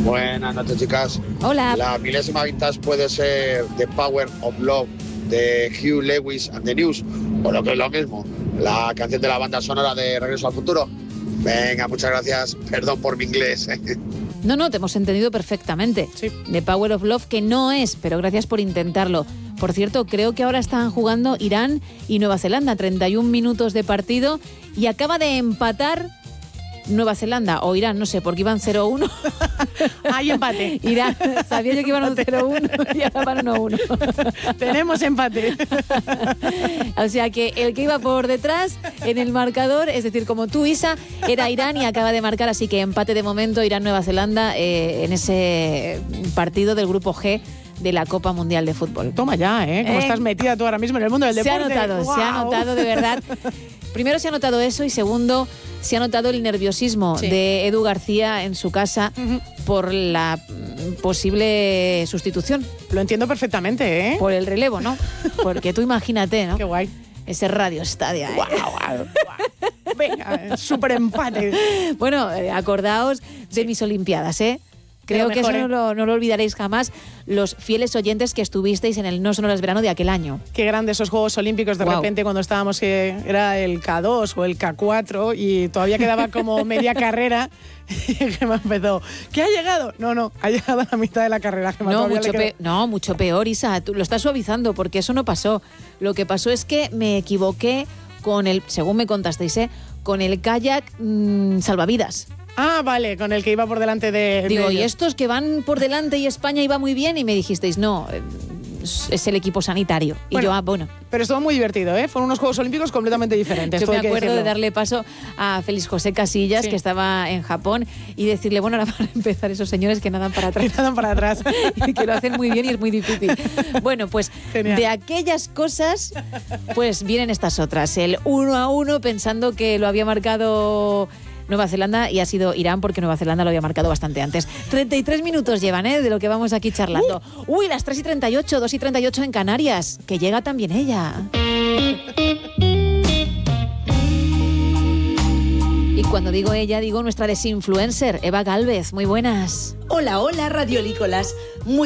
Buenas noches, chicas. Hola. La milésima vintage puede ser The Power of Love de Hugh Lewis and the News, o lo que es lo mismo, la canción de la banda sonora de Regreso al Futuro. Venga, muchas gracias. Perdón por mi inglés. No, te hemos entendido perfectamente. Sí. The Power of Love, que no es, pero gracias por intentarlo. Por cierto, creo que ahora están jugando Irán y Nueva Zelanda, 31 minutos de partido, y acaba de empatar Nueva Zelanda o Irán, no sé, porque iban 0-1. Hay empate. Irán, sabía yo que iban 0-1 y ahora van 1-1. Tenemos empate. O sea que el que iba por detrás en el marcador, es decir, como tú, Isa, era Irán y acaba de marcar, así que empate de momento Irán-Nueva Zelanda en ese partido del grupo G de la Copa Mundial de Fútbol. Toma ya, ¿eh? Cómo estás metida tú ahora mismo en el mundo del deporte. Se ha notado de verdad. Primero se ha notado eso y segundo se ha notado el nerviosismo de Edu García en su casa por la posible sustitución. Lo entiendo perfectamente, ¿eh? Por el relevo, ¿no? Porque tú imagínate, ¿no? Qué guay. Ese Radio Estadio. Guau. Venga, súper empate. Bueno, acordaos de mis Olimpiadas, ¿eh? Creo que eso no lo olvidaréis jamás, los fieles oyentes que estuvisteis en el No Sonoras Verano de aquel año. Qué grande esos Juegos Olímpicos de repente cuando estábamos, que era el K2 o el K4 y todavía quedaba como media carrera y que me empezó, ¿qué ha llegado? No, ha llegado a la mitad de la carrera. Mucho peor, Isa, tú lo estás suavizando porque eso no pasó. Lo que pasó es que me equivoqué con el, según me contasteis, con el kayak salvavidas. Ah, vale, con el que iba por delante de... Digo, ¿y estos que van por delante y España iba muy bien? Y me dijisteis, no, es el equipo sanitario. Y bueno, yo, bueno. Pero estuvo muy divertido, ¿eh? Fueron unos Juegos Olímpicos completamente diferentes. Yo me acuerdo de darle paso a Félix José Casillas, que estaba en Japón, y decirle, bueno, ahora van a empezar esos señores que nadan para atrás. Que nadan para atrás. Y que lo hacen muy bien y es muy difícil. Bueno, pues genial. De aquellas cosas, pues vienen estas otras. El 1-1 pensando que lo había marcado Nueva Zelanda y ha sido Irán porque Nueva Zelanda lo había marcado bastante antes. 33 minutos llevan, de lo que vamos aquí charlando. Uy, las 3:38, 2:38 en Canarias, que llega también ella. Y cuando digo ella, digo nuestra desinfluencer, Eva Gálvez. Muy buenas. Hola, radiolícolas. Muy